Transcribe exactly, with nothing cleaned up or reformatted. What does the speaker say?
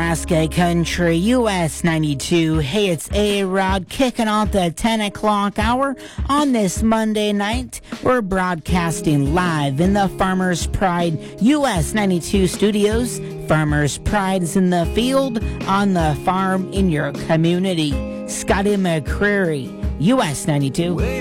Nebraska Country, U S ninety-two. Hey, it's A-Rod kicking off the ten o'clock hour on this Monday night. We're broadcasting live in the Farmers Pride U S ninety-two studios. Farmers Pride is in the field, on the farm, in your community. Scotty McCreary, U S ninety-two.